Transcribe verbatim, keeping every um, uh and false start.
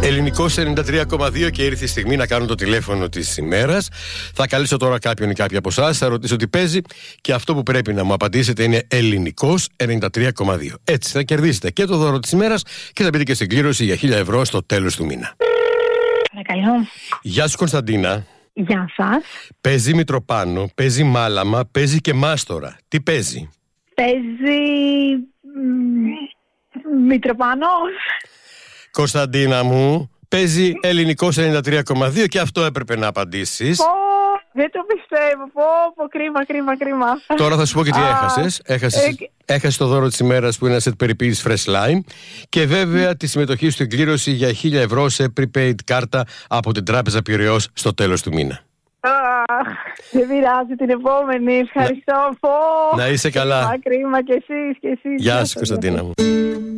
Ελληνικός ενενήντα τρία κόμμα δύο και ήρθε η στιγμή να κάνω το τηλέφωνο της ημέρας. Θα καλέσω τώρα κάποιον ή κάποια από εσάς, θα ρωτήσω τι παίζει και αυτό που πρέπει να μου απαντήσετε είναι Ελληνικός ενενήντα τρία κόμμα δύο. Έτσι θα κερδίσετε και το δώρο της ημέρας και θα μπείτε και στην κλήρωση για χίλια ευρώ στο τέλος του μήνα. Παρακαλώ. Γεια σου Κωνσταντίνα. Γεια σας. Παίζει Μητροπάνο, παίζει Μάλαμα, παίζει και Μάστορα. Τι παίζει? Παίζει Μητροπάνος. Κωνσταντίνα μου, παίζει Ελληνικός ενενήντα τρία κόμμα δύο και αυτό έπρεπε να απαντήσεις. Πω, δεν το πιστεύω. Πω, πω, κρίμα, κρίμα, κρίμα. Τώρα θα σου πω και τι έχασες. Έχασες, ε... έχασες το δώρο της ημέρας που είναι ένα set περιποίησης Fresh Line και βέβαια τη συμμετοχή στην κλήρωση για χίλια ευρώ σε prepaid κάρτα από την Τράπεζα Πειραιώς στο τέλος του μήνα. Δεν πειράζει, την επόμενη. Ευχαριστώ. Να, να είσαι καλά. Κρίμα, κρίμα και εσείς και εσείς. Γεια σου Κωνσταντίνα μου.